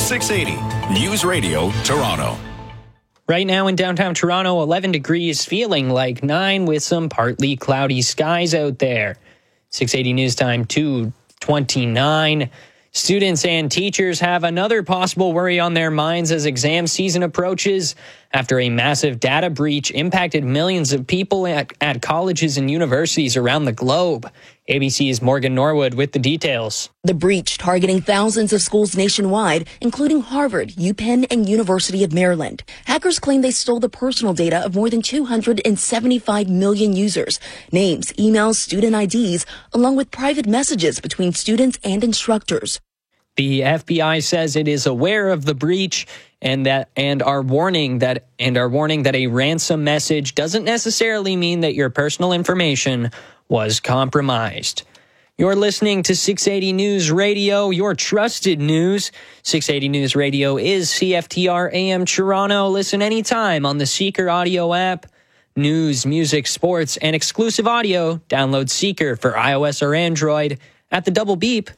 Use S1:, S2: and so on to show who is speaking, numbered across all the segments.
S1: 680 News Radio Toronto.
S2: Right now in downtown Toronto, 11 degrees, feeling like 9 with some partly cloudy skies out there. 680 News Time 2:29. Students and teachers have another possible worry on their minds as exam season approaches after a massive data breach impacted millions of people at colleges and universities around the globe. ABC's Morgan Norwood with the details.
S3: The breach targeting thousands of schools nationwide, including Harvard, UPenn, and University of Maryland. Hackers claim they stole the personal data of more than 275 million users, names, emails, student IDs, along with private messages between students and instructors.
S2: The FBI says it is aware of the breach and are warning that a ransom message doesn't necessarily mean that your personal information was compromised. You're listening to 680 News Radio, your trusted news. 680 News Radio is CFTR AM Toronto. Listen anytime on the Seeker audio app. News, music, sports, and exclusive audio. Download Seeker for iOS or Android. At the double beep,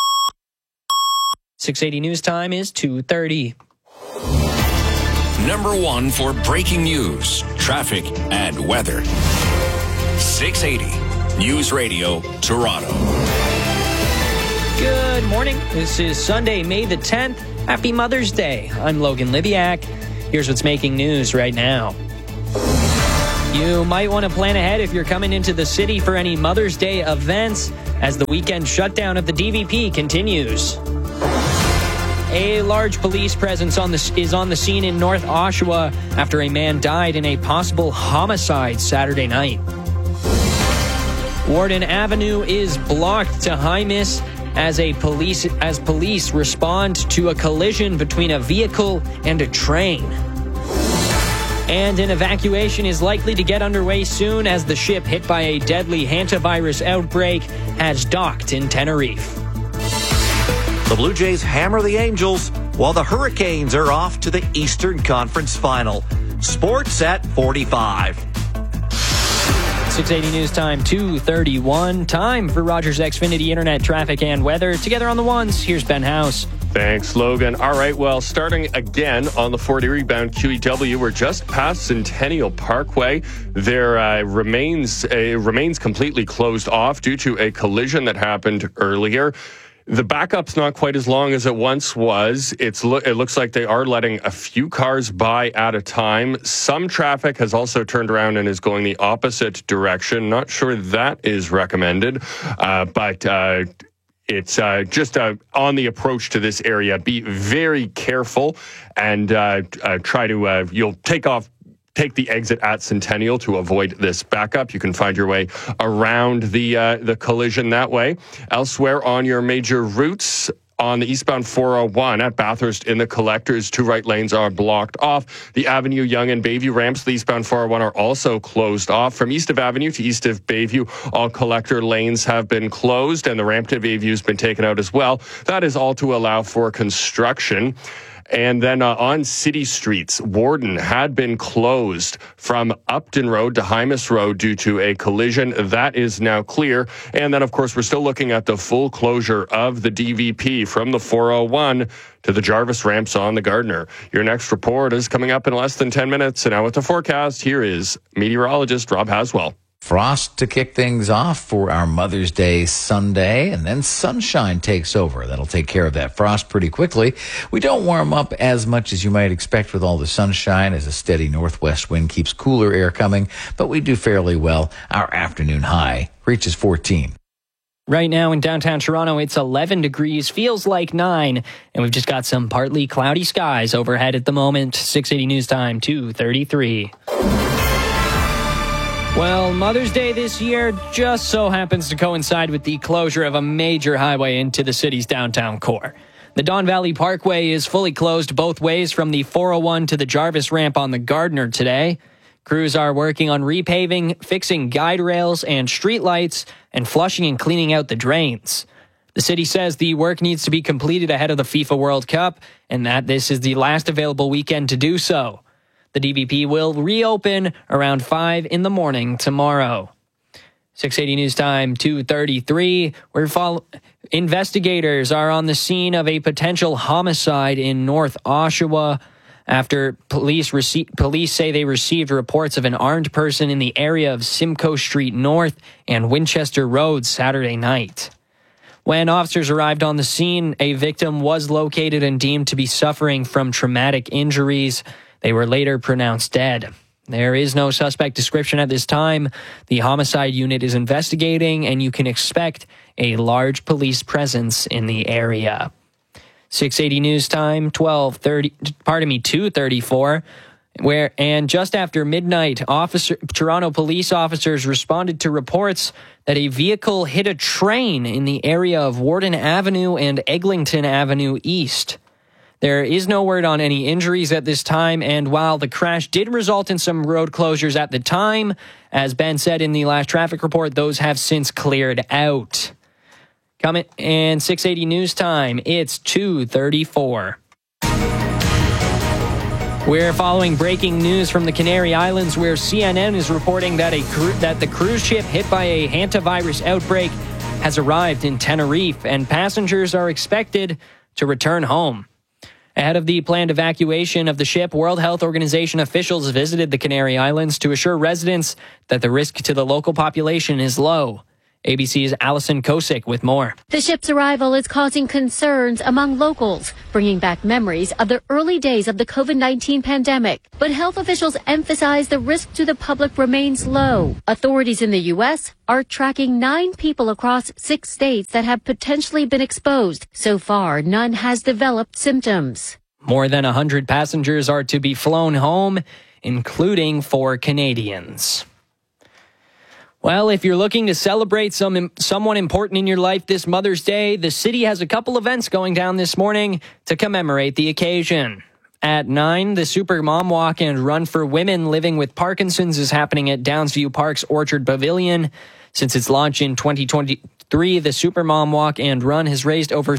S2: 680 News Time is 2:30.
S1: Number 1 for breaking news, traffic, and weather. 680 News Radio Toronto.
S2: Good morning. This is Sunday, May the 10th. Happy Mother's Day. I'm Logan Libiak. Here's what's making news right now. You might want to plan ahead if you're coming into the city for any Mother's Day events as the weekend shutdown of the DVP continues. A large police presence is on the scene in North Oshawa after a man died in a possible homicide Saturday night. Warden Avenue is blocked to high miss as police respond to a collision between a vehicle and a train. And an evacuation is likely to get underway soon as the ship hit by a deadly hantavirus outbreak has docked in Tenerife.
S4: The Blue Jays hammer the Angels while the Hurricanes are off to the Eastern Conference Final. Sports at 45.
S2: 680 News Time 2:31. Time for Rogers Xfinity Internet traffic and weather. Together on the ones, here's Ben House.
S5: Thanks, Logan. All right, well, starting again on the 40 rebound QEW, we're just past Centennial Parkway. There remains completely closed off due to a collision that happened earlier. The backup's not quite as long as it once was. It looks like they are letting a few cars by at a time. Some traffic has also turned around and is going the opposite direction. Not sure that is recommended, but it's just on the approach to this area. Be very careful and try to, you'll take the exit at Centennial to avoid this backup. You can find your way around the collision that way. Elsewhere on your major routes, on the eastbound 401 at Bathurst in the collectors, 2 right lanes are blocked off. The Avenue, Yonge, and Bayview ramps, the eastbound 401 are also closed off. From east of Avenue to east of Bayview, all collector lanes have been closed, and the ramp to Bayview has been taken out as well. That is all to allow for construction. And then on city streets, Warden had been closed from Upton Road to Hymas Road due to a collision. That is now clear. And then, of course, we're still looking at the full closure of the DVP from the 401 to the Jarvis ramps on the Gardiner. Your next report is coming up in less than 10 minutes. And now with the forecast, here is meteorologist Rob Haswell.
S6: Frost to kick things off for our Mother's Day Sunday, and then sunshine takes over. That'll take care of that frost pretty quickly. We don't warm up as much as you might expect with all the sunshine as a steady northwest wind keeps cooler air coming, but we do fairly well. Our afternoon high reaches 14.
S2: Right now in downtown Toronto, it's 11 degrees, feels like 9, and we've just got some partly cloudy skies overhead at the moment. 680 News Time 2:33. Well, Mother's Day this year just so happens to coincide with the closure of a major highway into the city's downtown core. The Don Valley Parkway is fully closed both ways from the 401 to the Jarvis ramp on the Gardiner today. Crews are working on repaving, fixing guide rails and streetlights, and flushing and cleaning out the drains. The city says the work needs to be completed ahead of the FIFA World Cup, and that this is the last available weekend to do so. The DVP will reopen around 5 in the morning tomorrow. 680 News Time, 2:33. Investigators are on the scene of a potential homicide in North Oshawa after police say they received reports of an armed person in the area of Simcoe Street North and Winchester Road Saturday night. When officers arrived on the scene, a victim was located and deemed to be suffering from traumatic injuries. They were later pronounced dead. There is no suspect description at this time. The homicide unit is investigating, and you can expect a large police presence in the area. 680 News Time, 2:34. And just after midnight, Toronto police officers responded to reports that a vehicle hit a train in the area of Warden Avenue and Eglinton Avenue East. There is no word on any injuries at this time, and while the crash did result in some road closures at the time, as Ben said in the last traffic report, those have since cleared out. Coming and 680 News Time, it's 2:34. We're following breaking news from the Canary Islands, where CNN is reporting that the cruise ship hit by a hantavirus outbreak has arrived in Tenerife, and passengers are expected to return home. Ahead of the planned evacuation of the ship, World Health Organization officials visited the Canary Islands to assure residents that the risk to the local population is low. ABC's Allison Kosick with more.
S7: The ship's arrival is causing concerns among locals, bringing back memories of the early days of the COVID-19 pandemic. But health officials emphasize the risk to the public remains low. Authorities in the U.S. are tracking 9 people across 6 states that have potentially been exposed. So far, none has developed symptoms.
S2: More than 100 passengers are to be flown home, including 4 Canadians. Well, if you're looking to celebrate someone important in your life this Mother's Day, the city has a couple events going down this morning to commemorate the occasion. At 9, the Super Mom Walk and Run for Women Living with Parkinson's is happening at Downsview Park's Orchard Pavilion. Since its launch in 2023, the Super Mom Walk and Run has raised over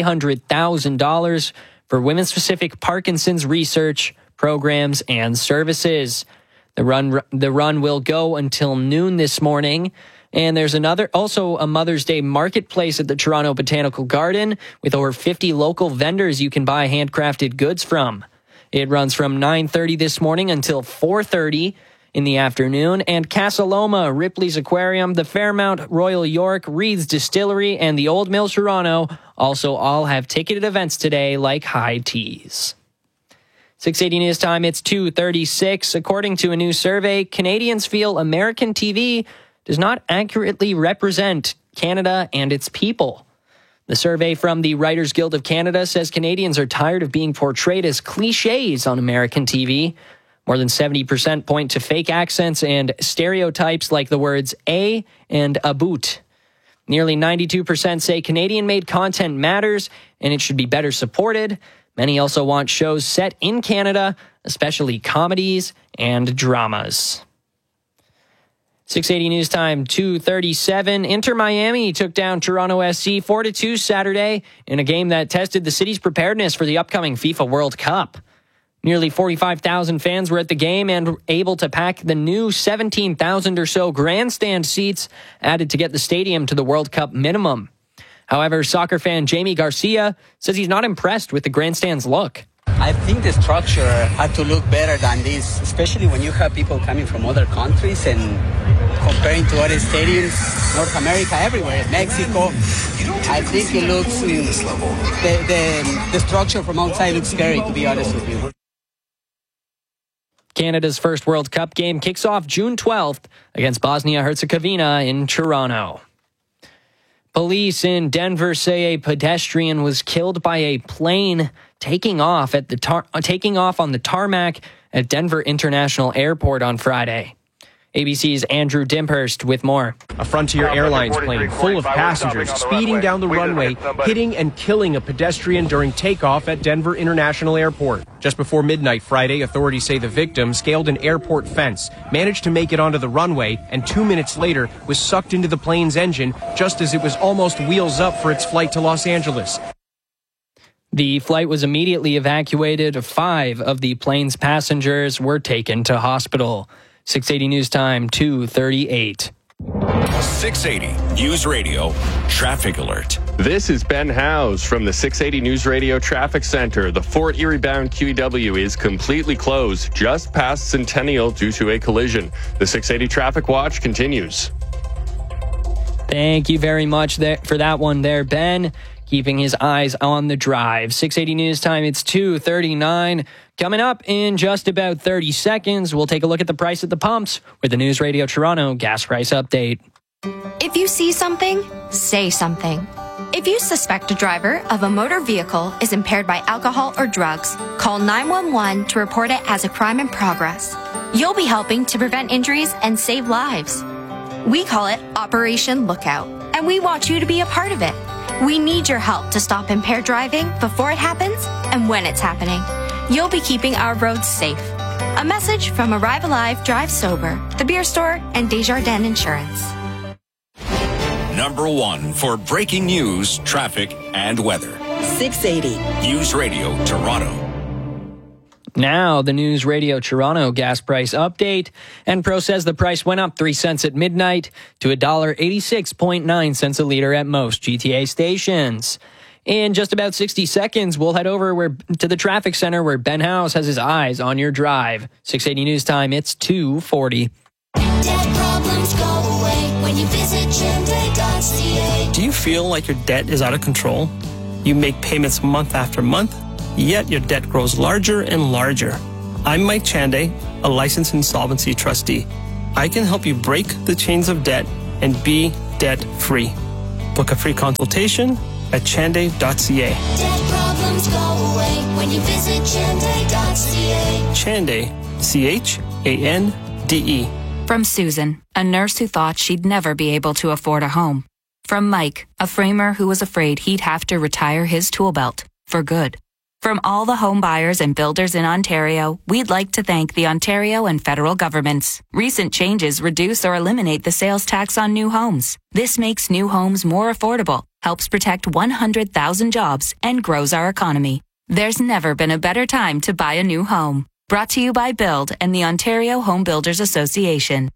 S2: $300,000 for women-specific Parkinson's research, programs, and services. The run will go until noon this morning. And there's also a Mother's Day marketplace at the Toronto Botanical Garden with over 50 local vendors you can buy handcrafted goods from. It runs from 9:30 this morning until 4:30 in the afternoon. And Casa Loma, Ripley's Aquarium, the Fairmount Royal York, Reed's Distillery, and the Old Mill Toronto also all have ticketed events today like high teas. 680 News Time, it's 2:36. According to a new survey, Canadians feel American TV does not accurately represent Canada and its people. The survey from the Writers Guild of Canada says Canadians are tired of being portrayed as cliches on American TV. More than 70% point to fake accents and stereotypes like the words "a" and "about." Nearly 92% say Canadian-made content matters and it should be better supported. Many also want shows set in Canada, especially comedies and dramas. 680 News Time, 2:37. Inter Miami took down Toronto SC 4-2 Saturday in a game that tested the city's preparedness for the upcoming FIFA World Cup. Nearly 45,000 fans were at the game and able to pack the new 17,000 or so grandstand seats added to get the stadium to the World Cup minimum. However, soccer fan Jamie Garcia says he's not impressed with the grandstand's look.
S8: I think the structure had to look better than this, especially when you have people coming from other countries and comparing to other stadiums, North America, everywhere, Mexico. I think it looks, the structure from outside looks scary, to be honest with you.
S2: Canada's first World Cup game kicks off June 12th against Bosnia-Herzegovina in Toronto. Police in Denver say a pedestrian was killed by a plane taking off on the tarmac at Denver International Airport on Friday. ABC's Andrew Dimphurst with more.
S9: A Frontier Airlines plane full of passengers speeding down the runway, hitting and killing a pedestrian during takeoff at Denver International Airport. Just before midnight Friday, authorities say the victim scaled an airport fence, managed to make it onto the runway, and 2 minutes later was sucked into the plane's engine just as it was almost wheels up for its flight to Los Angeles.
S2: The flight was immediately evacuated. 5 of the plane's passengers were taken to hospital. 680 News Time, 2:38.
S1: 680 News Radio Traffic Alert.
S5: This is Ben Howes from the 680 News Radio Traffic Center. The Fort Erie bound QEW is completely closed just past Centennial due to a collision. The 680 Traffic Watch continues.
S2: Thank you very much for that one there, Ben. Keeping his eyes on the drive. 680 News Time, it's 2:39. Coming up in just about 30 seconds, we'll take a look at the price at the pumps with the News Radio Toronto gas price update.
S10: If you see something, say something. If you suspect a driver of a motor vehicle is impaired by alcohol or drugs, call 911 to report it as a crime in progress. You'll be helping to prevent injuries and save lives. We call it Operation Lookout, and we want you to be a part of it. We need your help to stop impaired driving before it happens and when it's happening. You'll be keeping our roads safe. A message from Arrive Alive, Drive Sober, The Beer Store, and Desjardins Insurance.
S1: Number one for breaking news, traffic, and weather.
S3: 680
S1: News Radio Toronto.
S2: Now, the News Radio Toronto gas price update. Enpro says the price went up 3 cents at midnight to $1.86.9 a liter at most GTA stations. In just about 60 seconds, we'll head over to the traffic center where Ben Howes has his eyes on your drive. 680 News Time, it's 2:40.
S11: Debt problems go away when you visit Chende.ca.
S12: Do you feel like your debt is out of control? You make payments month after month, yet your debt grows larger and larger. I'm Mike Chande, a licensed insolvency trustee. I can help you break the chains of debt and be debt-free. Book a free consultation at chande.ca.
S11: Debt problems go away when you visit Chende.ca.
S12: Chande, C-H-A-N-D-E.
S13: From Susan, a nurse who thought she'd never be able to afford a home. From Mike, a framer who was afraid he'd have to retire his tool belt for good. From all the home buyers and builders in Ontario, we'd like to thank the Ontario and federal governments. Recent changes reduce or eliminate the sales tax on new homes. This makes new homes more affordable, helps protect 100,000 jobs, and grows our economy. There's never been a better time to buy a new home. Brought to you by Build and the Ontario Home Builders Association.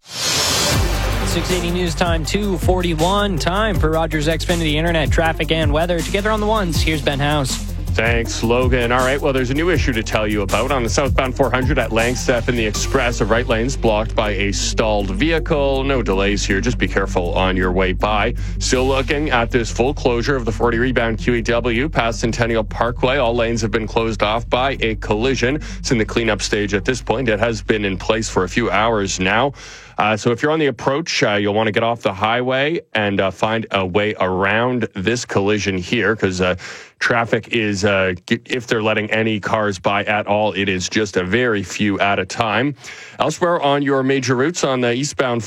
S2: 680 News Time, 2:41. Time for Rogers Xfinity Internet traffic and weather. Together on the ones, here's Ben Howes.
S5: Thanks, Logan. All right, well, there's a new issue to tell you about. On the southbound 400 at Langstaff in the Express, a right lane's blocked by a stalled vehicle. No delays here. Just be careful on your way by. Still looking at this full closure of the 40 rebound QEW past Centennial Parkway. All lanes have been closed off by a collision. It's in the cleanup stage at this point. It has been in place for a few hours now. So if you're on the approach, you'll want to get off the highway and find a way around this collision here because traffic is, if they're letting any cars by at all, it is just a very few at a time. Elsewhere on your major routes on the eastbound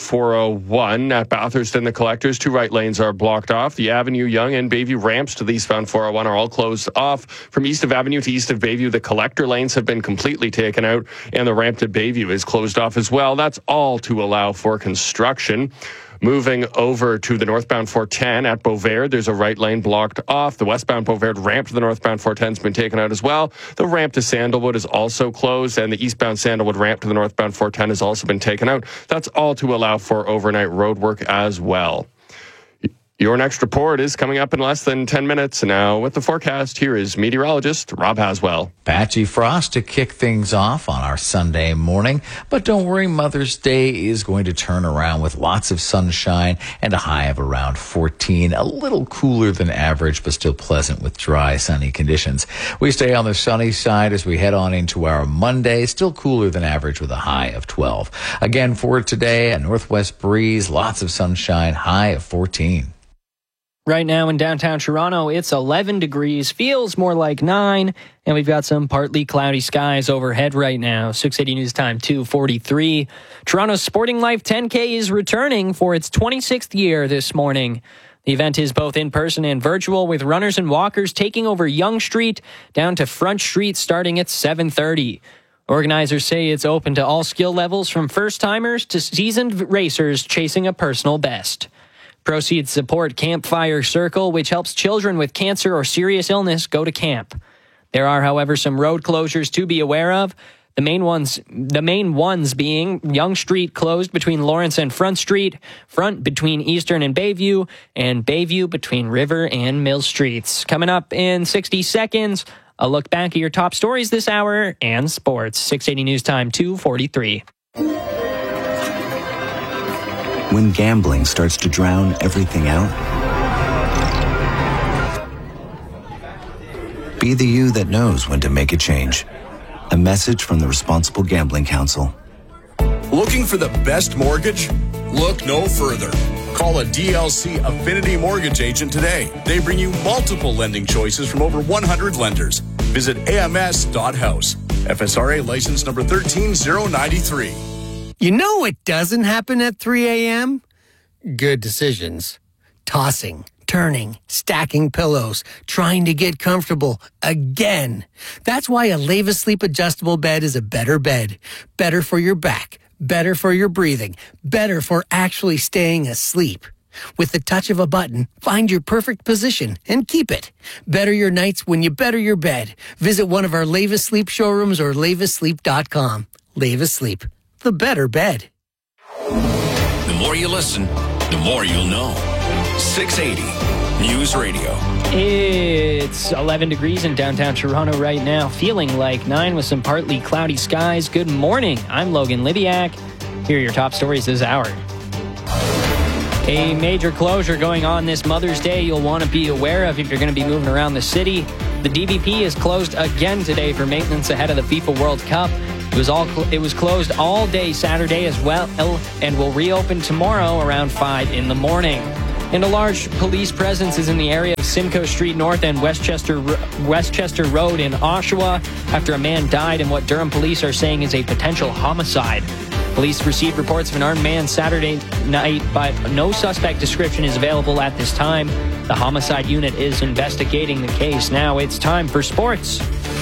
S5: 401 at Bathurst and the Collectors, 2 right lanes are blocked off. The Avenue Yonge and Bayview ramps to the eastbound 401 are all closed off. From east of Avenue to east of Bayview, the collector lanes have been completely taken out and the ramp to Bayview is closed off as well. That's all to allow for construction. Moving over to the northbound 410 at Beauvais, there's a right lane blocked off. The westbound Beauvais ramp to the northbound 410 has been taken out as well. The ramp to Sandalwood is also closed, and the eastbound Sandalwood ramp to the northbound 410 has also been taken out. That's all to allow for overnight road work as well. Your next report is coming up in less than 10 minutes. Now, with the forecast, here is meteorologist Rob Haswell.
S6: Patchy frost to kick things off on our Sunday morning. But don't worry, Mother's Day is going to turn around with lots of sunshine and a high of around 14. A little cooler than average, but still pleasant with dry, sunny conditions. We stay on the sunny side as we head on into our Monday. Still cooler than average with a high of 12. Again, for today, a northwest breeze, lots of sunshine, high of 14.
S2: Right now in downtown Toronto, it's 11 degrees, feels more like 9, and we've got some partly cloudy skies overhead right now. 680 News Time, 2:43. Toronto's Sporting Life 10K is returning for its 26th year this morning. The event is both in person and virtual, with runners and walkers taking over Yonge Street down to Front Street starting at 7:30. Organizers say it's open to all skill levels, from first-timers to seasoned racers chasing a personal best. Proceeds support Campfire Circle, which helps children with cancer or serious illness go to camp. There are, however, some road closures to be aware of. The main ones being Yonge Street closed between Lawrence and Front Street, Front between Eastern and Bayview, and Bayview between River and Mill Streets. Coming up in 60 seconds, a look back at your top stories this hour and sports. 680 News Time 2:43.
S14: When gambling starts to drown everything out, be the you that knows when to make a change. A message from the Responsible Gambling Council.
S15: Looking for the best mortgage? Look no further. Call a DLC Affinity Mortgage agent today. They bring you multiple lending choices from over 100 lenders. Visit ams.house. FSRA license number 13093.
S16: You know what doesn't happen at 3 a.m.? Good decisions. Tossing, turning, stacking pillows, trying to get comfortable again. That's why a Leva Sleep adjustable bed is a better bed. Better for your back, better for your breathing, better for actually staying asleep. With the touch of a button, find your perfect position and keep it. Better your nights when you better your bed. Visit one of our Leva Sleep showrooms or levasleep.com. Leva Sleep, the better bed.
S1: The more you listen, the more you'll know. 680 News Radio.
S2: It's 11 degrees in downtown Toronto right now, feeling like 9 with some partly cloudy skies. Good morning. I'm Logan Liviak. Here are your top stories this hour. A major closure going on this Mother's Day you'll want to be aware of if you're going to be moving around the city. The DVP is closed again today for maintenance ahead of the FIFA World Cup. It was closed all day Saturday as well and will reopen tomorrow around 5 in the morning. And a large police presence is in the area of Simcoe Street North and Westchester Road in Oshawa after a man died in what Durham police are saying is a potential homicide. Police received reports of an armed man Saturday night, but no suspect description is available at this time. The homicide unit is investigating the case. Now it's time for sports.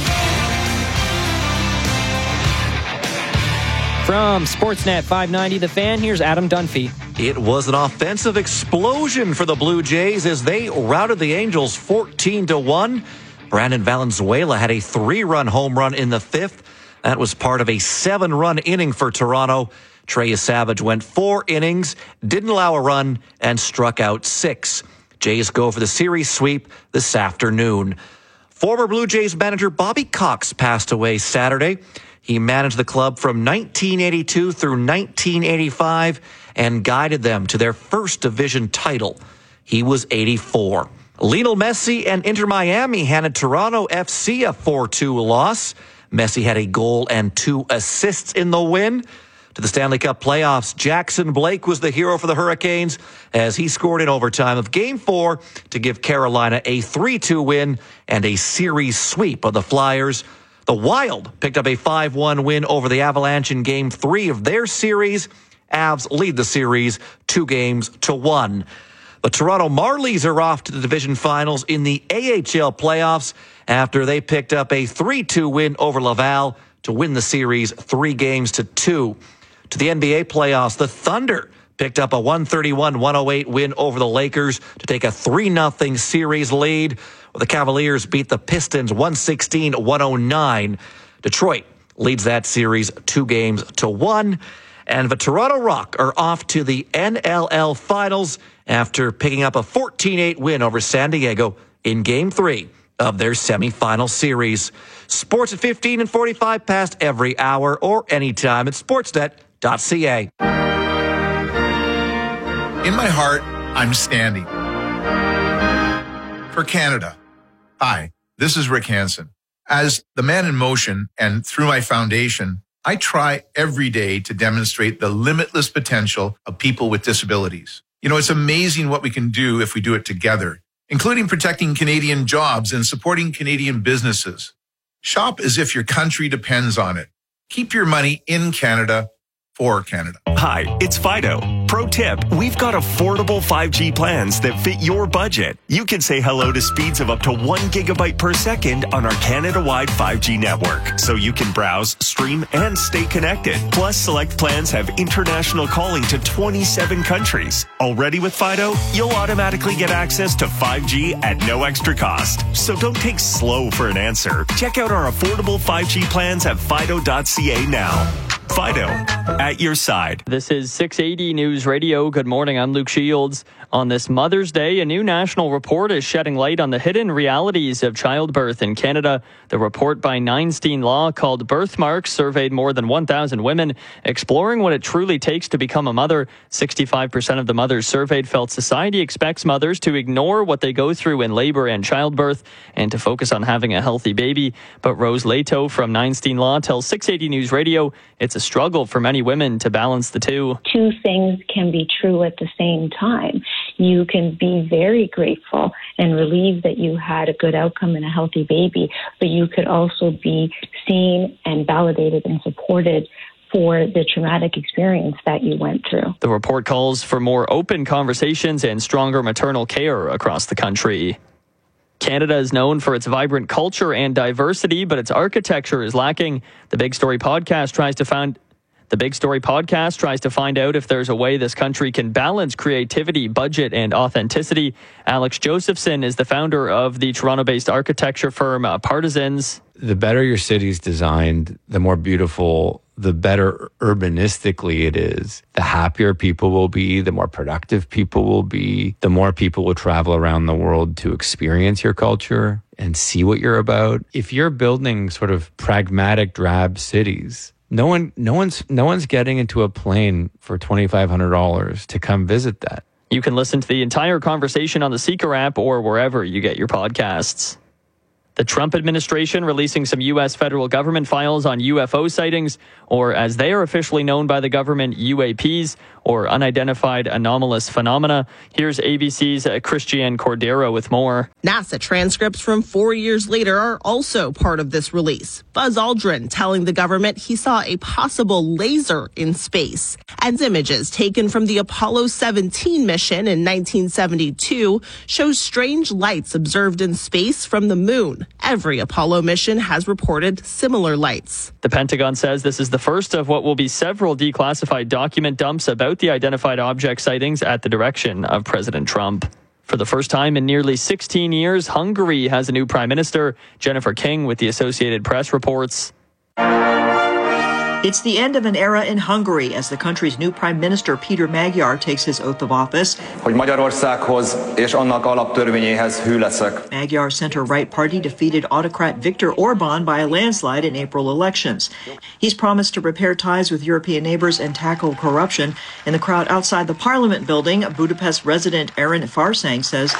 S2: From Sportsnet 590, The Fan, here's Adam Dunphy.
S4: It was an offensive explosion for the Blue Jays as they routed the Angels 14-1. Brandon Valenzuela had a 3-run home run in the 5th. That was part of a 7-run inning for Toronto. Trey Savage went 4 innings, didn't allow a run, and struck out 6. Jays go for the series sweep this afternoon. Former Blue Jays manager Bobby Cox passed away Saturday. He managed the club from 1982 through 1985 and guided them to their first division title. He was 84. Lionel Messi and Inter Miami handed Toronto FC a 4-2 loss. Messi had a goal and 2 assists in the win. To the Stanley Cup playoffs, Jackson Blake was the hero for the Hurricanes as he scored in overtime of Game 4 to give Carolina a 3-2 win and a series sweep of the Flyers. The Wild picked up a 5-1 win over the Avalanche in Game 3 of their series. Avs lead the series 2-1. The Toronto Marlies are off to the division finals in the AHL playoffs after they picked up a 3-2 win over Laval to win the series 3-2. To the NBA playoffs, the Thunder picked up a 131-108 win over the Lakers to take a 3-0 series lead. The Cavaliers beat the Pistons 116-109. Detroit leads that series 2-1. And the Toronto Rock are off to the NLL Finals after picking up a 14-8 win over San Diego in Game 3 of their semifinal series. Sports at 15 and 45 past every hour or anytime at sportsnet.ca.
S17: In my heart, I'm standing for Canada. Hi, this is Rick Hansen. As the man in motion and through my foundation, I try every day to demonstrate the limitless potential of people with disabilities. You know, it's amazing what we can do if we do it together, including protecting Canadian jobs and supporting Canadian businesses. Shop as if your country depends on it. Keep your money in Canada for Canada.
S18: Hi, it's Fido. Pro tip, we've got affordable 5G plans that fit your budget. You can say hello to speeds of up to 1 gigabyte per second on our Canada-wide 5G network, so you can browse, stream, and stay connected. Plus, select plans have international calling to 27 countries. Already with Fido, you'll automatically get access to 5G at no extra cost. So don't take slow for an answer. Check out our affordable 5G plans at fido.ca now. Fido, at your side.
S2: This is 680 News Radio. Good morning. I'm Luke Shields. On this Mother's Day, a new national report is shedding light on the hidden realities of childbirth in Canada. The report by Neinstein Law, called Birthmarks, surveyed more than 1,000 women, exploring what it truly takes to become a mother. 65% of the mothers surveyed felt society expects mothers to ignore what they go through in labor and childbirth and to focus on having a healthy baby. But Rose Leto from Neinstein Law tells 680 News Radio it's a struggle for many women to balance the two.
S19: Two things can be true at the same time. You can be very grateful and relieved that you had a good outcome and a healthy baby, but you could also be seen and validated and supported for the traumatic experience that you went through.
S2: The report calls for more open conversations and stronger maternal care across the country. Canada is known for its vibrant culture and diversity, but its architecture is lacking. The Big Story podcast tries to find out if there's a way this country can balance creativity, budget, and authenticity. Alex Josephson is the founder of the Toronto-based architecture firm Partisans.
S20: The better your city's designed, the more beautiful, the better urbanistically it is. The happier people will be, the more productive people will be, the more people will travel around the world to experience your culture and see what you're about. If you're building sort of pragmatic, drab cities, no one's getting into a plane for $2,500 to come visit that.
S2: You can listen to the entire conversation on the Seeker app or wherever you get your podcasts. The Trump administration releasing some U.S. federal government files on UFO sightings, or as they are officially known by the government, UAPs, or unidentified anomalous phenomena. Here's ABC's Christiane Cordero with more.
S21: NASA transcripts from 4 years later are also part of this release. Buzz Aldrin telling the government he saw a possible laser in space. And images taken from the Apollo 17 mission in 1972 shows strange lights observed in space from the moon. Every Apollo mission has reported similar lights.
S2: The Pentagon says this is the first of what will be several declassified document dumps about the identified object sightings at the direction of President Trump. For the first time in nearly 16 years, Hungary has a new prime minister. Jennifer King with the Associated Press reports.
S22: It's the end of an era in Hungary as the country's new Prime Minister Peter Magyar takes his oath of office.
S23: Hogy Magyarországhoz és annak alaptörvényéhez hű leszek.
S22: Magyar's center-right party defeated autocrat Viktor Orban by a landslide in April elections. He's promised to repair ties with European neighbors and tackle corruption. In the crowd outside the Parliament building, Budapest resident Aaron Farsang says,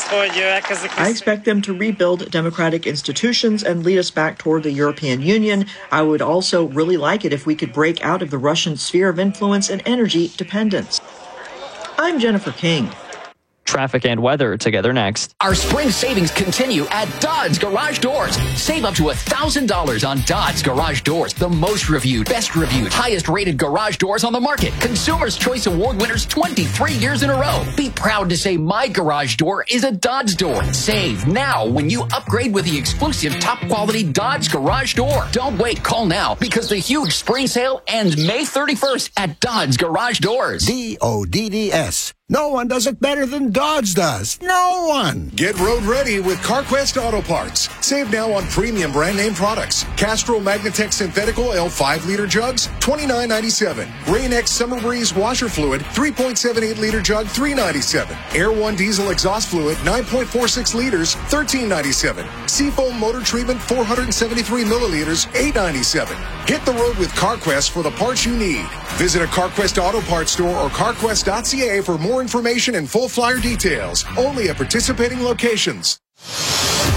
S22: I expect them to rebuild democratic institutions and lead us back toward the European Union. I would also really like it if we could break out of the Russian sphere of influence and energy dependence. I'm Jennifer King.
S2: Traffic and weather together next.
S24: Our spring savings continue at Dodds Garage Doors. Save up to $1,000 on Dodds Garage Doors, the most reviewed, best reviewed, highest rated garage doors on the market. Consumer's Choice Award winners 23 years in a row. Be proud to say my garage door is a Dodds door. Save now when you upgrade with the exclusive top quality Dodds Garage Door. Don't wait, call now because the huge spring sale ends May 31st at Dodds Garage Doors.
S25: DODDS. No one does it better than Dodge does. No one.
S15: Get road ready with CarQuest Auto Parts. Save now on premium brand name products. Castrol Magnatech Synthetic Oil 5-liter jugs, $29.97. Rain-X Summer Breeze washer fluid, 3.78-liter jug, $3.97. Air One diesel exhaust fluid, 9.46 liters, $13.97. Seafoam motor treatment, 473 milliliters, $8.97. Hit the road with CarQuest for the parts you need. Visit a CarQuest Auto Parts store or CarQuest.ca for more information and full flyer details. Only at participating locations.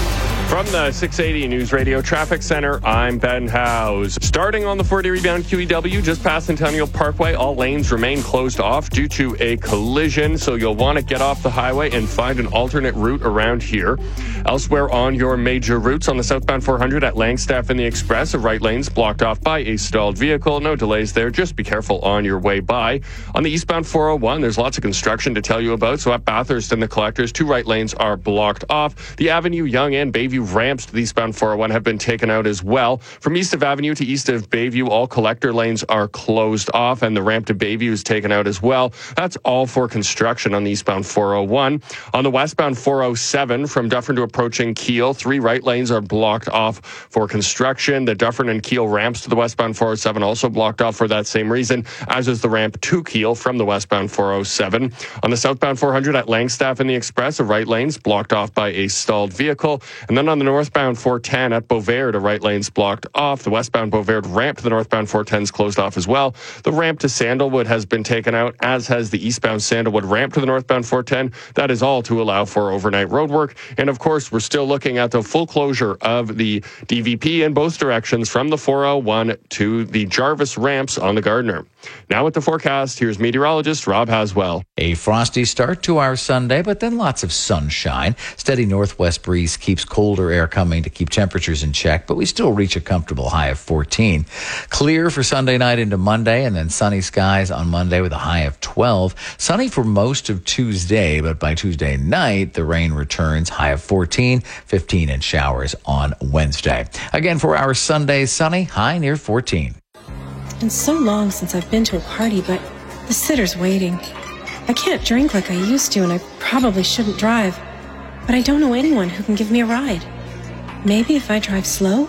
S5: From the 680 News Radio Traffic Center, I'm Ben Howes. Starting on the 40 rebound QEW, just past Centennial Parkway, all lanes remain closed off due to a collision, so you'll want to get off the highway and find an alternate route around here. Elsewhere on your major routes, on the southbound 400 at Langstaff and the Express, the right lane's blocked off by a stalled vehicle. No delays there. Just be careful on your way by. On the eastbound 401, there's lots of construction to tell you about, so at Bathurst and the Collectors, 2 right lanes are blocked off. The Avenue, Yonge, and Bayview ramps to the eastbound 401 have been taken out as well. From east of Avenue to east of Bayview, all collector lanes are closed off, and the ramp to Bayview is taken out as well. That's all for construction on the eastbound 401. On the westbound 407, from Dufferin to approaching Kiel, 3 right lanes are blocked off for construction. The Dufferin and Kiel ramps to the westbound 407 also blocked off for that same reason, as is the ramp to Kiel from the westbound 407. On the southbound 400 at Langstaff and the Express, the right lanes blocked off by a stalled vehicle. And then on the northbound 410 at Beauvais, the right lane's blocked off. The westbound Beauvais ramp to the northbound 410 is closed off as well. The ramp to Sandalwood has been taken out, as has the eastbound Sandalwood ramp to the northbound 410. That is all to allow for overnight road work. And of course, we're still looking at the full closure of the DVP in both directions from the 401 to the Jarvis ramps on the Gardiner. Now with the forecast, here's meteorologist Rob Haswell.
S6: A frosty start to our Sunday, but then lots of sunshine. Steady northwest breeze keeps colder air coming to keep temperatures in check, but we still reach a comfortable high of 14. Clear for Sunday night into Monday, and then sunny skies on Monday with a high of 12. Sunny for most of Tuesday, but by Tuesday night, the rain returns, high of 14, 15 in showers on Wednesday. Again, for our Sunday, sunny, high near 14.
S3: It's been so long since I've been to a party, but the sitter's waiting. I can't drink like I used to, and I probably shouldn't drive. But I don't know anyone who can give me a ride. Maybe if I drive slow?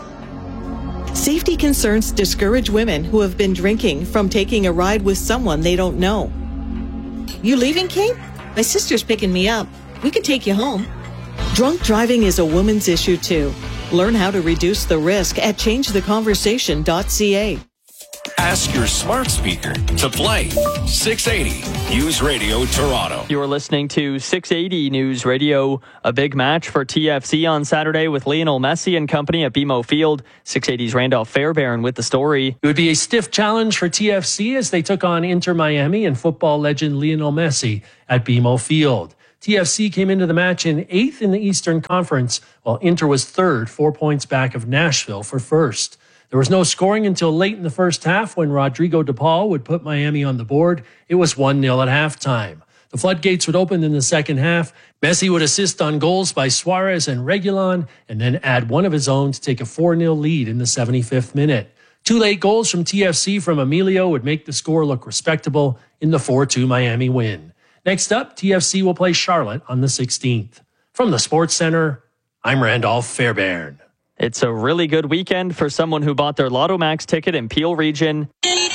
S7: Safety concerns discourage women who have been drinking from taking a ride with someone they don't know. You leaving, Kate? My sister's picking me up. We can take you home. Drunk driving is a woman's issue, too. Learn how to reduce the risk at changetheconversation.ca.
S1: Ask your smart speaker to play 680 News Radio Toronto.
S2: You're listening to 680 News Radio. A big match for TFC on Saturday with Lionel Messi and company at BMO Field. 680's Randolph Fairbairn with the story.
S8: It would be a stiff challenge for TFC as they took on Inter Miami and football legend Lionel Messi at BMO Field. TFC came into the match in 8th in the Eastern Conference, while Inter was 3rd, 4 points back of Nashville for 1st. There was no scoring until late in the first half when Rodrigo De Paul would put Miami on the board. It was 1-0 at halftime. The floodgates would open in the second half. Messi would assist on goals by Suarez and Reguilon, and then add one of his own to take a 4-0 lead in the 75th minute. 2 late goals from TFC from Emilio would make the score look respectable in the 4-2 Miami win. Next up, TFC will play Charlotte on the 16th. From the Sports Center, I'm Randolph Fairbairn.
S2: It's a really good weekend for someone who bought their Lotto Max ticket in Peel Region.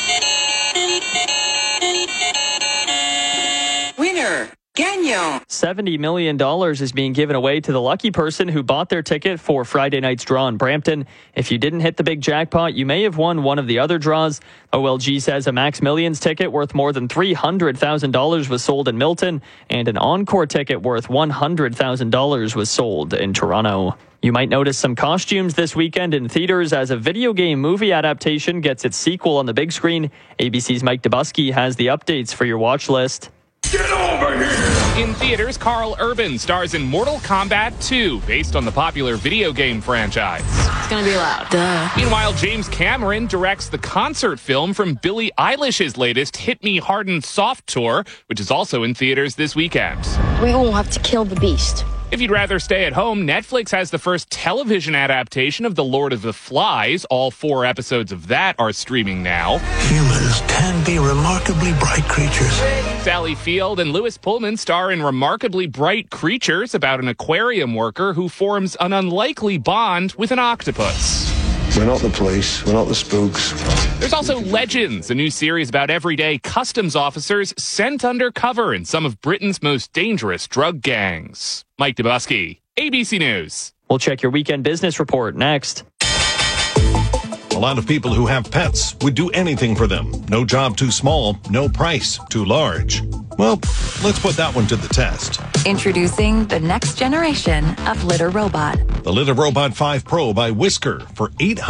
S9: Winner, Gagnon.
S2: $70 million is being given away to the lucky person who bought their ticket for Friday night's draw in Brampton. If you didn't hit the big jackpot, you may have won one of the other draws. OLG says a Max Millions ticket worth more than $300,000 was sold in Milton, and an Encore ticket worth $100,000 was sold in Toronto. You might notice some costumes this weekend in theaters as a video game movie adaptation gets its sequel on the big screen. ABC's Mike Dubusky has the updates for your watch list.
S9: Get over here!
S10: In theaters, Carl Urban stars in Mortal Kombat 2, based on the popular video game franchise.
S9: It's gonna be loud. Duh.
S10: Meanwhile, James Cameron directs the concert film from Billie Eilish's latest Hit Me Hard and Soft tour, which is also in theaters this weekend.
S9: We won't have to kill the beast.
S10: If you'd rather stay at home, Netflix has the first television adaptation of The Lord of the Flies. All 4 episodes of that are streaming now.
S26: Humans can be remarkably bright creatures.
S10: Sally Field and Lewis Pullman star in Remarkably Bright Creatures about an aquarium worker who forms an unlikely bond with an octopus.
S26: We're not the police. We're not the spooks.
S10: There's also Legends, a new series about everyday customs officers sent undercover in some of Britain's most dangerous drug gangs. Mike Dubusky, ABC News.
S2: We'll check your weekend business report next.
S27: A lot of people who have pets would do anything for them. No job too small, no price too large. Well, let's put that one to the test.
S4: Introducing the next generation of litter robot.
S27: The Litter Robot 5 Pro by Whisker for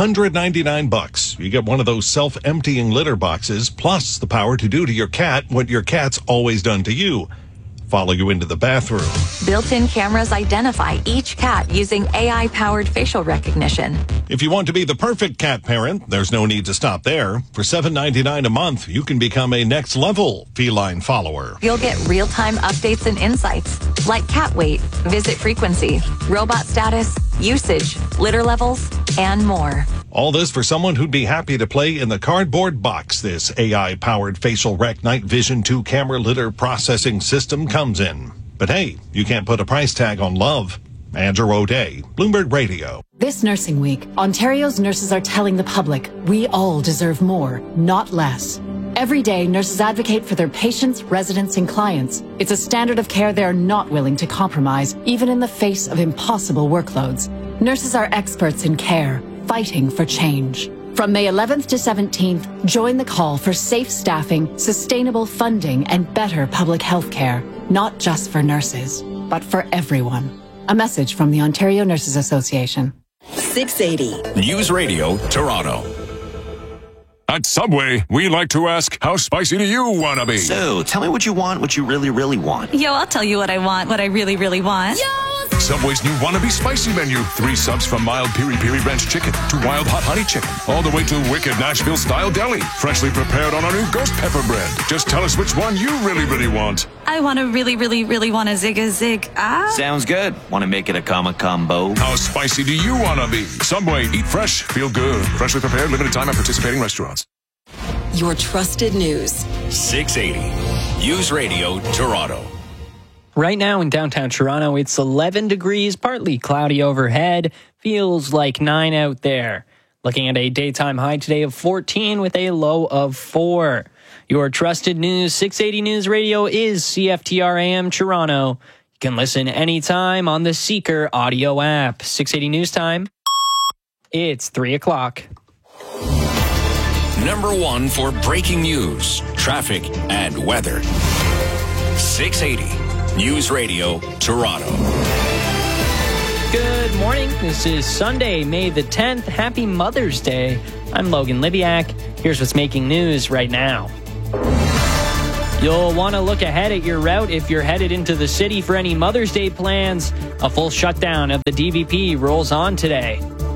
S27: $899. You get one of those self-emptying litter boxes, plus the power to do to your cat what your cat's always done to you. Follow you into the bathroom.
S4: Built-in cameras identify each cat using AI-powered facial recognition.
S27: If you want to be the perfect cat parent, there's no need to stop there. For $7.99 a month, you can become a next-level feline follower.
S4: You'll get real-time updates and insights, like cat weight, visit frequency, robot status, usage, litter levels, and more.
S27: All this for someone who'd be happy to play in the cardboard box this AI-powered facial rec night vision 2 camera litter processing system comes in. But hey, you can't put a price tag on love. Andrew O'Day, Bloomberg Radio.
S11: This Nursing Week, Ontario's nurses are telling the public we all deserve more, not less. Every day, nurses advocate for their patients, residents, and clients. It's a standard of care they're not willing to compromise, even in the face of impossible workloads. Nurses are experts in care, fighting for change. From May 11th to 17th, join the call for safe staffing, sustainable funding, and better public health care. Not just for nurses, but for everyone. A message from the Ontario Nurses Association.
S1: 680 News Radio, Toronto.
S12: At Subway, we like to ask, how spicy do you want to be?
S13: So, tell me what you want, what you really, really want.
S14: Yo, I'll tell you what I want, what I really, really want.
S12: Subway's new Wannabe Spicy menu. 3 subs from mild piri-piri ranch chicken to wild hot honey chicken, all the way to wicked Nashville-style deli, freshly prepared on our new ghost pepper bread. Just tell us which one you really, really want.
S14: I want to really, really, really want a zig.
S13: Sounds good. Want to make it a combo?
S12: How spicy do you want to be? Subway, eat fresh, feel good. Freshly prepared, limited time at participating restaurants.
S1: Your trusted news. 680 News Radio, Toronto.
S2: Right now in downtown Toronto, it's 11 degrees, partly cloudy overhead. Feels like 9 out there. Looking at a daytime high today of 14 with a low of 4. Your trusted news, 680 News Radio is CFTR AM Toronto. You can listen anytime on the Seeker audio app. 680 News Time. It's 3 o'clock.
S1: Number 1 for breaking news, traffic, and weather. 680 News Radio, Toronto.
S2: Good morning. This is Sunday, May the 10th. Happy Mother's Day. I'm Logan Libiak. Here's what's making news right now. You'll want to look ahead at your route if you're headed into the city for any Mother's Day plans. A full shutdown of the DVP rolls on today.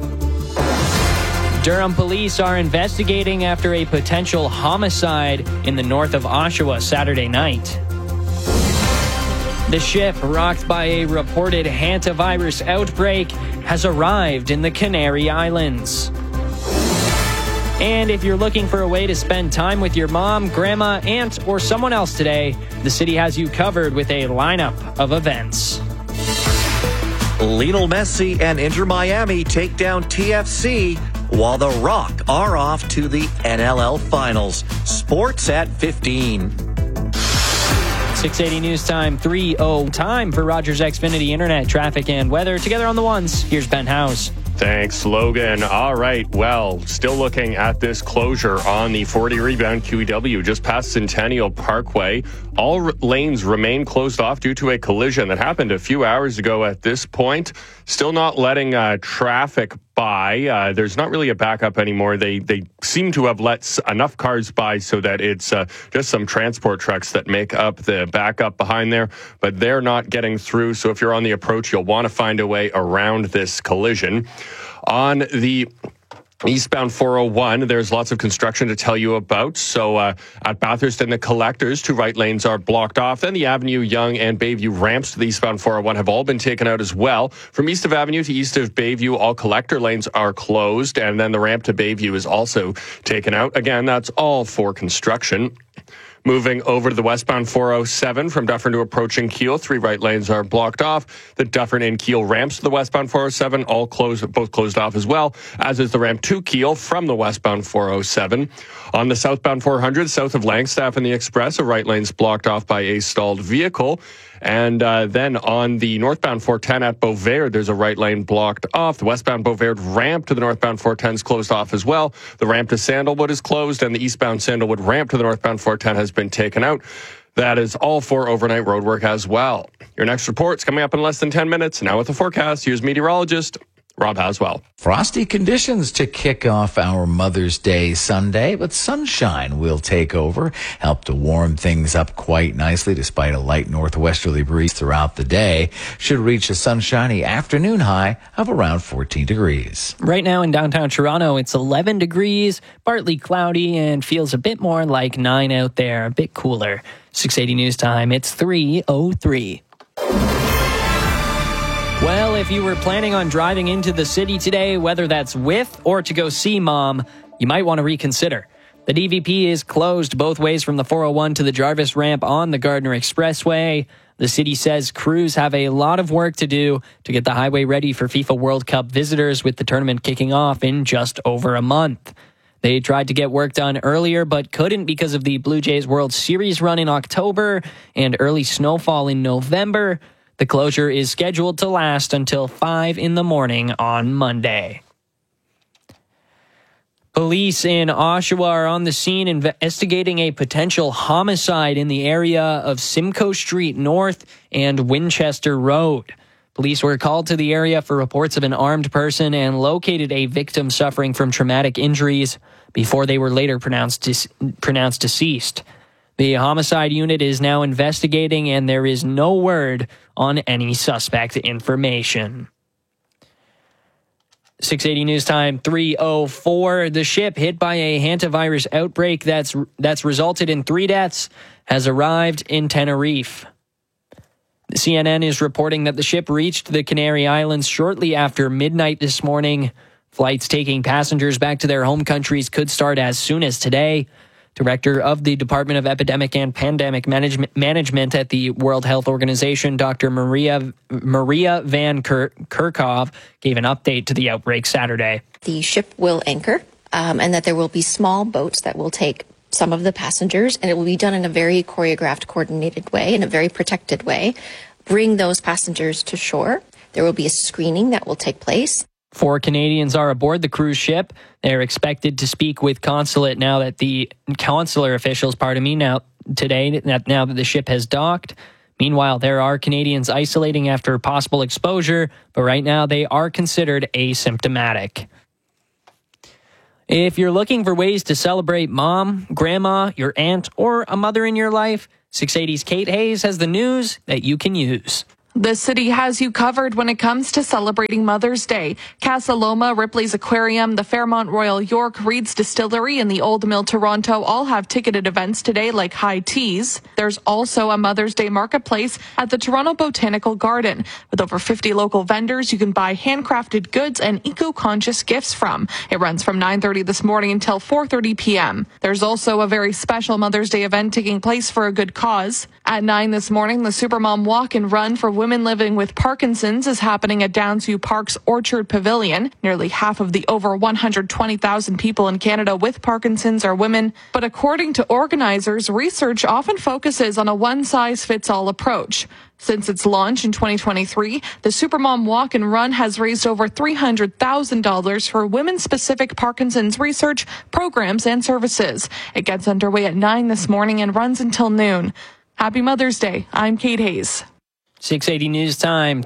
S2: Durham police are investigating after a potential homicide in the north of Oshawa Saturday night. The ship, rocked by a reported hantavirus outbreak, has arrived in the Canary Islands. And if you're looking for a way to spend time with your mom, grandma, aunt, or someone else today, the city has you covered with a lineup of events.
S16: Lionel Messi and Inter Miami take down TFC, while the Rock are off to the NLL Finals. Sports at 15.
S2: 680 News Time, 3:00 time for Rogers Xfinity Internet, traffic, and weather. Together on the ones, here's Ben House.
S5: Thanks, Logan. All right, well, still looking at this closure on the 40 rebound QEW just past Centennial Parkway. All lanes remain closed off due to a collision that happened a few hours ago at this point. Still not letting traffic by. There's not really a backup anymore. They seem to have let enough cars by so that it's just some transport trucks that make up the backup behind there, but they're not getting through. So if you're on the approach, you'll want to find a way around this collision. On the eastbound 401, there's lots of construction to tell you about. So at Bathurst and the Collectors, 2 right lanes are blocked off. Then the Avenue, Yonge, and Bayview ramps to the eastbound 401 have all been taken out as well. From east of Avenue to east of Bayview, all collector lanes are closed. And then the ramp to Bayview is also taken out. Again, that's all for construction. Moving over to the westbound 407 from Dufferin to approaching Keele, 3 right lanes are blocked off. The Dufferin and Keele ramps to the westbound 407 all closed, both closed off as well, as is the ramp to Keele from the westbound 407. On the southbound 400, south of Langstaff and the Express, a right lane's blocked off by a stalled vehicle. And then on the northbound 410 at Beauvais, there's a right lane blocked off. The westbound Beauvais ramp to the northbound 410 is closed off as well. The ramp to Sandalwood is closed, and the eastbound Sandalwood ramp to the northbound 410 has been taken out. That is all for overnight roadwork as well. Your next report's coming up in less than 10 minutes. Now with the forecast, here's meteorologist Rob Haswell.
S6: Frosty conditions to kick off our Mother's Day Sunday, but sunshine will take over, help to warm things up quite nicely despite a light northwesterly breeze throughout the day. Should reach a sunshiny afternoon high of around 14 degrees.
S2: Right now in downtown Toronto, it's 11 degrees, partly cloudy, and feels a bit more like 9 out there, a bit cooler. 680 News Time, it's 3:03. Well, if you were planning on driving into the city today, whether that's with or to go see Mom, you might want to reconsider. The DVP is closed both ways from the 401 to the Jarvis ramp on the Gardner Expressway. The city says crews have a lot of work to do to get the highway ready for FIFA World Cup visitors, with the tournament kicking off in just over a month. They tried to get work done earlier, but couldn't because of the Blue Jays World Series run in October and early snowfall in November. The closure is scheduled to last until 5 in the morning on Monday. Police in Oshawa are on the scene investigating a potential homicide in the area of Simcoe Street North and Winchester Road. Police were called to the area for reports of an armed person and located a victim suffering from traumatic injuries before they were later pronounced deceased. The homicide unit is now investigating, and there is no word on any suspect information. 680 News Time, 3:04. The ship hit by a hantavirus outbreak that's resulted in 3 deaths has arrived in Tenerife. The CNN is reporting that the ship reached the Canary Islands shortly after midnight this morning. Flights taking passengers back to their home countries could start as soon as today. Director of the Department of Epidemic and Pandemic Management at the World Health Organization, Dr. Maria Van Kerkhove, gave an update to the outbreak Saturday.
S17: The ship will anchor, and that there will be small boats that will take some of the passengers, and it will be done in a very choreographed, coordinated way, in a very protected way. Bring those passengers to shore. There will be a screening that will take place.
S2: 4 Canadians are aboard the cruise ship. They're expected to speak with consular officials, today, now that the ship has docked. Meanwhile, there are Canadians isolating after possible exposure, but right now they are considered asymptomatic. If you're looking for ways to celebrate Mom, Grandma, your aunt, or a mother in your life, 680's Kate Hayes has the news that you can use.
S18: The city has you covered when it comes to celebrating Mother's Day. Casa Loma, Ripley's Aquarium, the Fairmont Royal York, Reed's Distillery, and the Old Mill Toronto all have ticketed events today like high teas. There's also a Mother's Day marketplace at the Toronto Botanical Garden. With over 50 local vendors, you can buy handcrafted goods and eco-conscious gifts from. It runs from 9:30 this morning until 4:30 p.m. There's also a very special Mother's Day event taking place for a good cause. At 9 this morning, the Supermom Walk and Run for women living with Parkinson's is happening at Downsview Park's Orchard Pavilion. Nearly half of the over 120,000 people in Canada with Parkinson's are women. But according to organizers, research often focuses on a one-size-fits-all approach. Since its launch in 2023, the Supermom Walk and Run has raised over $300,000 for women-specific Parkinson's research, programs, and services. It gets underway at 9 this morning and runs until noon. Happy Mother's Day. I'm Kate Hayes.
S2: 680 News Time,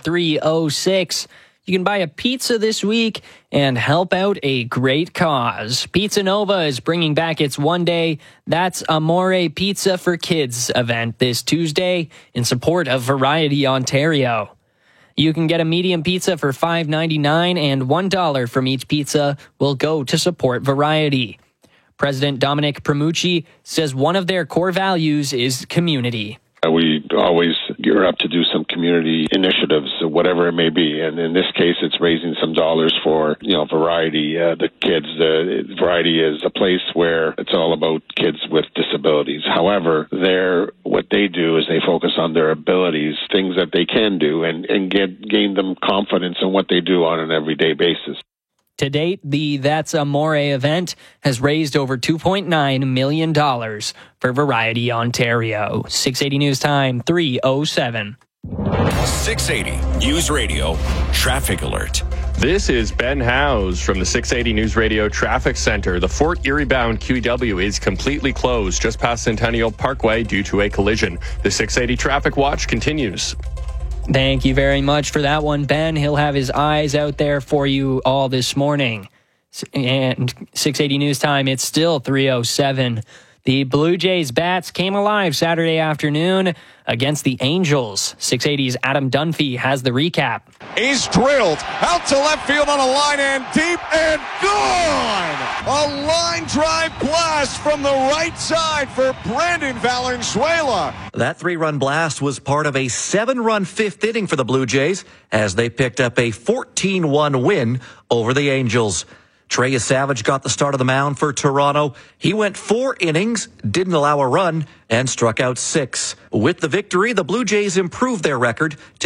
S2: 3:06. You can buy a pizza this week and help out a great cause. Pizza Nova is bringing back its one-day That's Amore Pizza for Kids event this Tuesday in support of Variety Ontario. You can get a medium pizza for $5.99, and $1 from each pizza will go to support Variety. President Dominic Premucci says one of their core values is community.
S19: We always gear up to do some community initiatives, whatever it may be. And in this case, it's raising some dollars for, Variety, the kids. Variety is a place where it's all about kids with disabilities. However, what they do is they focus on their abilities, things that they can do, and gain them confidence in what they do on an everyday basis.
S2: To date, the That's Amore event has raised over $2.9 million for Variety Ontario. 680 News Time, 3:07.
S1: 680 News Radio Traffic Alert.
S5: This is Ben Howes from the 680 News Radio Traffic Center. The Fort Erie-bound QEW is completely closed just past Centennial Parkway due to a collision. The 680 Traffic Watch continues.
S2: Thank you very much for that one, Ben. He'll have his eyes out there for you all this morning. And 680 News Time, it's still 3:07. The Blue Jays bats came alive Saturday afternoon against the Angels. 680's Adam Dunphy has the recap.
S15: He's drilled out to left field on a line and deep and gone! A line drive blast from the right side for Brandon Valenzuela.
S16: That 3-run blast was part of a 7-run fifth inning for the Blue Jays as they picked up a 14-1 win over the Angels. Trey Savage got the start of the mound for Toronto. He went 4 innings, didn't allow a run, and struck out 6. With the victory, the Blue Jays improved their record to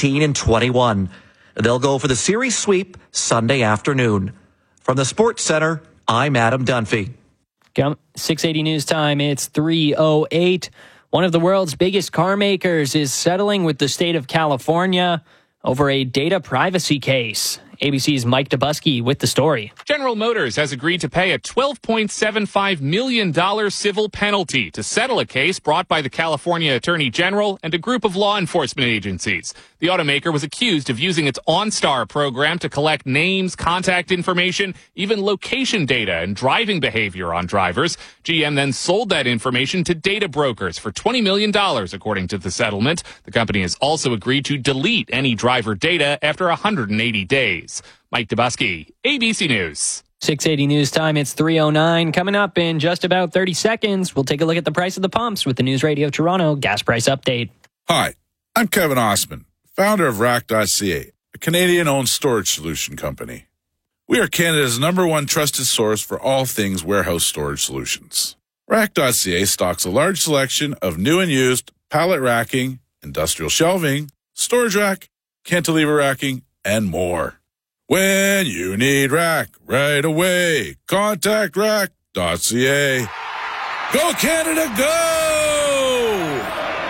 S16: 18-21. They'll go for the series sweep Sunday afternoon. From the Sports Center, I'm Adam Dunphy.
S2: 680 News Time, it's 3:08. One of the world's biggest car makers is settling with the state of California over a data privacy case. ABC's Mike Dubusky with the story.
S10: General Motors has agreed to pay a $12.75 million civil penalty to settle a case brought by the California Attorney General and a group of law enforcement agencies. The automaker was accused of using its OnStar program to collect names, contact information, even location data and driving behavior on drivers. GM then sold that information to data brokers for $20 million, according to the settlement. The company has also agreed to delete any driver data after 180 days. Mike Dubusky, ABC News.
S2: 680 News Time, it's 3:09. Coming up in just about 30 seconds, we'll take a look at the price of the pumps with the News Radio Toronto gas price update.
S20: Hi, I'm Kevin Osman, founder of Rack.ca, a Canadian-owned storage solution company. We are Canada's #1 trusted source for all things warehouse storage solutions. Rack.ca stocks a large selection of new and used pallet racking, industrial shelving, storage rack, cantilever racking, and more. When you need rack right away, contact rack.ca. Go Canada, go!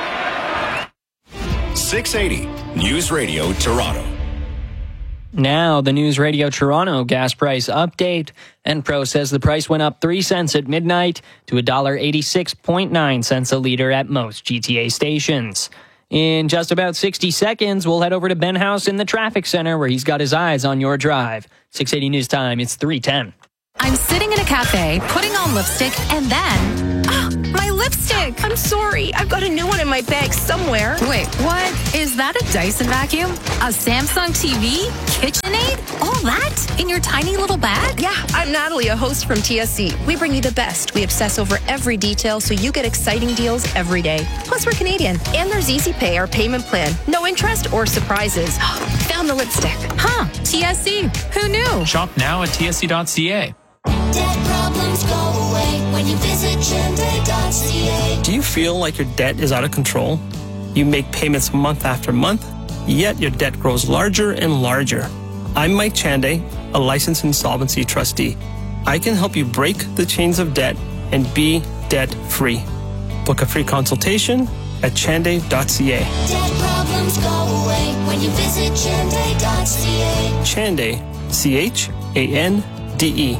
S1: 680 News Radio Toronto.
S2: Now, the News Radio Toronto gas price update. Enpro says the price went up 3 cents at midnight to $1.86.9 a liter at most GTA stations. In just about 60 seconds, we'll head over to Ben Howes in the traffic center where he's got his eyes on your drive. 680 News Time, it's 3:10.
S21: I'm sitting in a cafe, putting on lipstick, and then... my lipstick! I'm sorry. I've got a new one in my bag somewhere. Wait, what? Is that a Dyson vacuum? A Samsung TV? KitchenAid? All that? In your tiny little bag?
S22: Yeah, I'm Natalie, a host from TSC. We bring you the best. We obsess over every detail so you get exciting deals every day. Plus, we're Canadian. And there's Easy Pay, our payment plan. No interest or surprises. Found the lipstick.
S21: Huh, TSC. Who knew?
S23: Shop now at tsc.ca.
S24: Debt problems go away when you visit Chande.ca.
S25: Do you feel like your debt is out of control? You make payments month after month, yet your debt grows larger and larger. I'm Mike Chande, a licensed insolvency trustee. I can help you break the chains of debt and be debt-free. Book a free consultation at Chande.ca.
S24: Debt problems go away when you visit Chande.ca.
S25: Chande, C-H-A-N-D-E.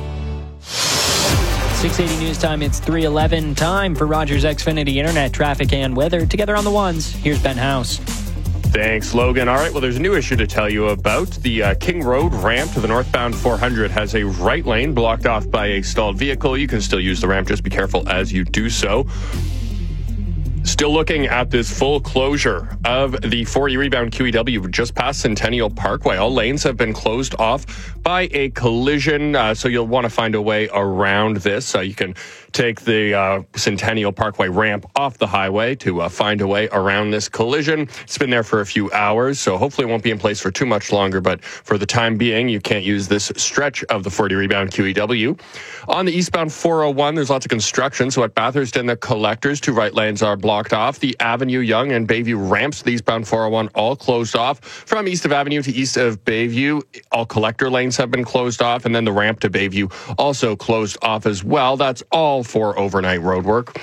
S2: 680 News Time, it's 3:11. Time for Rogers Xfinity Internet traffic and weather. Together on the ones, here's Ben Howes.
S5: Thanks, Logan. All right, well, there's a new issue to tell you about. The King Road ramp to the northbound 400 has a right lane blocked off by a stalled vehicle. You can still use the ramp. Just be careful as you do so. Still looking at this full closure of the 40 rebound QEW just past Centennial Parkway. All lanes have been closed off by a collision, so you'll want to find a way around this. You can take the Centennial Parkway ramp off the highway to find a way around this collision. It's been there for a few hours, so hopefully it won't be in place for too much longer, but for the time being, you can't use this stretch of the 40 rebound QEW. On the eastbound 401, there's lots of construction, so at Bathurst and the Collectors, 2 right lanes are blocked off. The Avenue, Yonge, and Bayview ramps, the eastbound 401, all closed off. From east of Avenue to east of Bayview, all collector lanes have been closed off, and then the ramp to Bayview also closed off as well. That's all for overnight road work.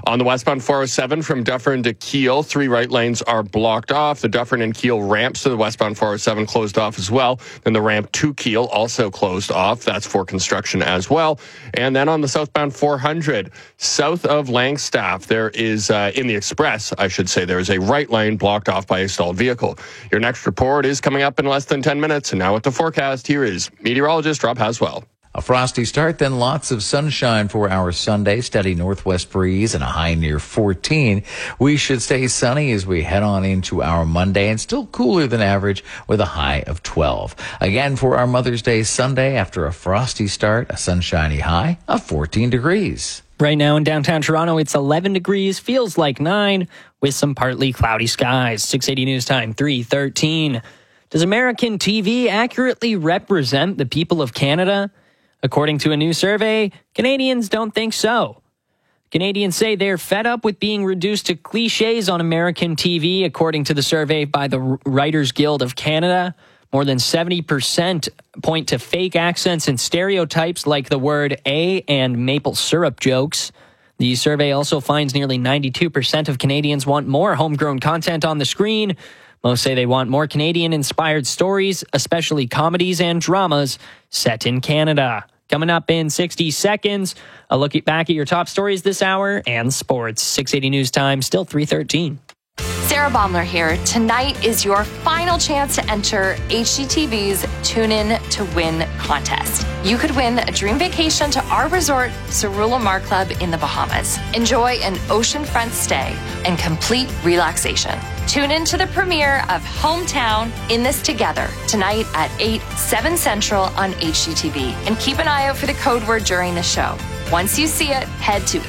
S5: On the westbound 407 from Dufferin to Kiel, 3 right lanes are blocked off. The Dufferin and Kiel ramps to the westbound 407 closed off as well. Then the ramp to Kiel also closed off. That's for construction as well. And then on the southbound 400, south of Langstaff, there is, in the express, I should say, there is a right lane blocked off by a stalled vehicle. Your next report is coming up in less than 10 minutes. And now with the forecast, here is meteorologist Rob Haswell.
S6: A frosty start, then lots of sunshine for our Sunday. Steady northwest breeze and a high near 14. We should stay sunny as we head on into our Monday and still cooler than average with a high of 12. Again, for our Mother's Day Sunday, after a frosty start, a sunshiny high of 14 degrees.
S2: Right now in downtown Toronto, it's 11 degrees, feels like 9, with some partly cloudy skies. 680 News Time, 3:13. Does American TV accurately represent the people of Canada? According to a new survey, Canadians don't think so. Canadians say they're fed up with being reduced to cliches on American TV, according to the survey by the Writers Guild of Canada. More than 70% point to fake accents and stereotypes like the word "a" and maple syrup jokes. The survey also finds nearly 92% of Canadians want more homegrown content on the screen. Most say they want more Canadian-inspired stories, especially comedies and dramas set in Canada. Coming up in 60 seconds, a look back at your top stories this hour and sports. 680 News Time, still 3:13.
S3: Sarah Baumler here. Tonight is your final chance to enter HGTV's Tune In to Win contest. You could win a dream vacation to our resort, Cerula Mar Club in the Bahamas. Enjoy an oceanfront stay and complete relaxation. Tune in to the premiere of Hometown In This Together tonight at 8, 7 Central on HGTV. And keep an eye out for the code word during the show. Once you see it, head to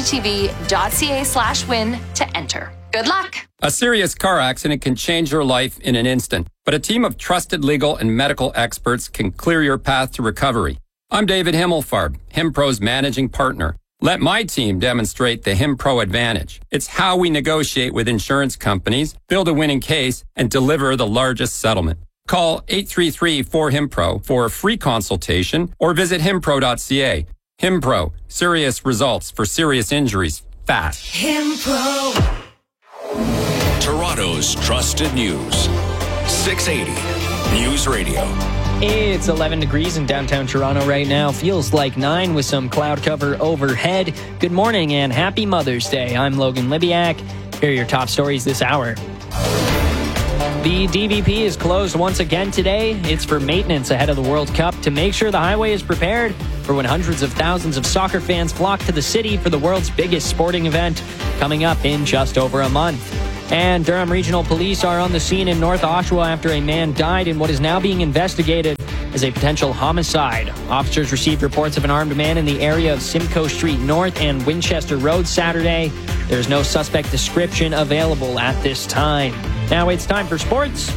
S3: hgtv.ca/win to enter. Good luck.
S4: A serious car accident can change your life in an instant, but a team of trusted legal and medical experts can clear your path to recovery. I'm David Himmelfarb, HimPro's managing partner. Let my team demonstrate the HimPro advantage. It's how we negotiate with insurance companies, build a winning case, and deliver the largest settlement. Call 833-4HIMPRO for a free consultation or visit himpro.ca. HimPro, serious results for serious injuries, fast.
S24: HimPro.
S1: Toronto's trusted news. 680 News Radio.
S2: It's 11 degrees in downtown Toronto right now. Feels like 9 with some cloud cover overhead. Good morning and happy Mother's Day. I'm Logan Libiak. Here are your top stories this hour. The DVP is closed once again today. It's for maintenance ahead of the World Cup to make sure the highway is prepared for when hundreds of thousands of soccer fans flock to the city for the world's biggest sporting event coming up in just over a month. And Durham Regional Police are on the scene in North Oshawa after a man died in what is now being investigated as a potential homicide. Officers received reports of an armed man in the area of Simcoe Street North and Winchester Road Saturday. There's no suspect description available at this time. Now it's time for sports.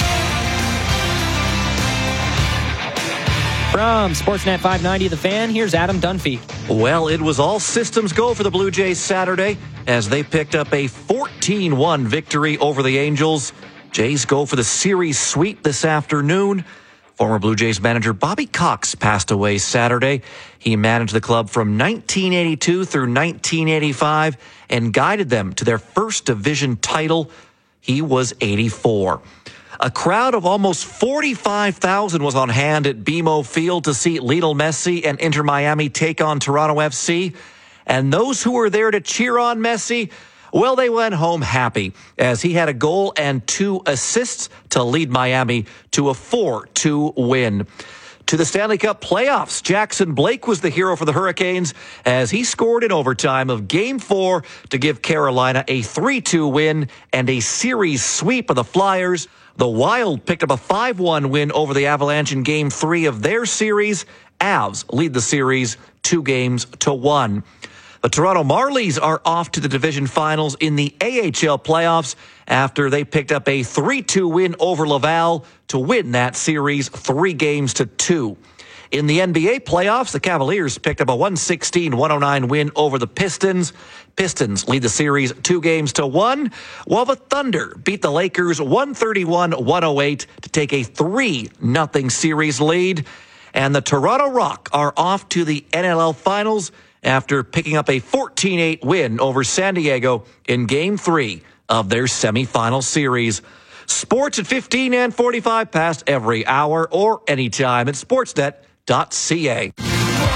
S2: From Sportsnet 590 The Fan, here's Adam Dunphy.
S16: Well, it was all systems go for the Blue Jays Saturday as they picked up a 14-1 victory over the Angels. Jays go for the series sweep this afternoon. Former Blue Jays manager Bobby Cox passed away Saturday. He managed the club from 1982 through 1985 and guided them to their first division title. He was 84. A crowd of almost 45,000 was on hand at BMO Field to see Lionel Messi and Inter Miami take on Toronto FC. And those who were there to cheer on Messi, well, they went home happy as he had a goal and 2 assists to lead Miami to a 4-2 win. To the Stanley Cup playoffs, Jackson Blake was the hero for the Hurricanes as he scored in overtime of Game 4 to give Carolina a 3-2 win and a series sweep of the Flyers. The Wild picked up a 5-1 win over the Avalanche in Game 3 of their series. Avs lead the series 2-1. The Toronto Marlies are off to the division finals in the AHL playoffs after they picked up a 3-2 win over Laval to win that series 3-2. In the NBA playoffs, the Cavaliers picked up a 116-109 win over the Pistons. Pistons lead the series 2-1, while the Thunder beat the Lakers 131-108 to take a 3-0 series lead. And the Toronto Rock are off to the NLL finals after picking up a 14-8 win over San Diego in Game 3 of their semifinal series. Sports at 15 and 45 past every hour or anytime at sportsnet.ca.